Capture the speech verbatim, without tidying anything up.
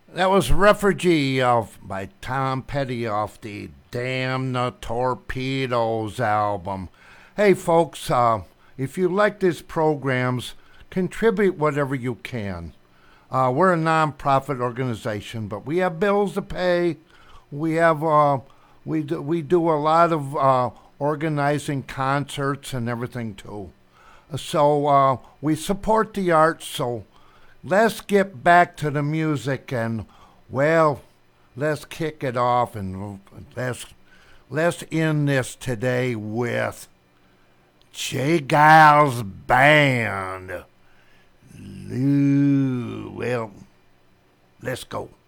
That was Refugee of by Tom Petty off the Damn the Torpedoes album. Hey folks, uh, if you like these programs, contribute whatever you can. Uh, we're a non-profit organization, but we have bills to pay. We have uh, we do, we do a lot of uh, organizing concerts and everything too. So uh, we support the arts. So let's get back to the music and, well, let's kick it off and let's let's end this today with J. Giles Band. Ooh, well, let's go.